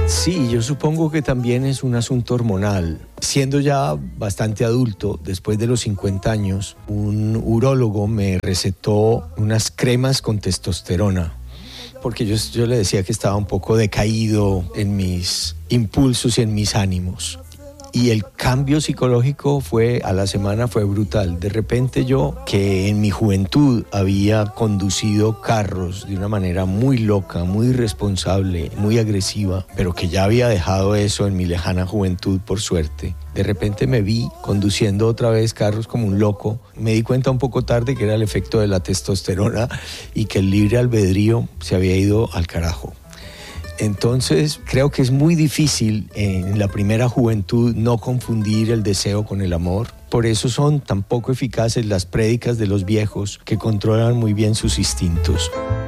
Sí, yo supongo que también es un asunto hormonal. Siendo ya bastante adulto, después de los 50 años, un urólogo me recetó unas cremas con testosterona, porque yo le decía que estaba un poco decaído en mis impulsos y en mis ánimos. Y el cambio psicológico a la semana fue brutal. De repente yo, que en mi juventud había conducido carros de una manera muy loca, muy irresponsable, muy agresiva, pero que ya había dejado eso en mi lejana juventud, por suerte. De repente me vi conduciendo otra vez carros como un loco. Me di cuenta un poco tarde que era el efecto de la testosterona y que el libre albedrío se había ido al carajo. Entonces creo que es muy difícil en la primera juventud no confundir el deseo con el amor. Por eso son tan poco eficaces las prédicas de los viejos que controlan muy bien sus instintos.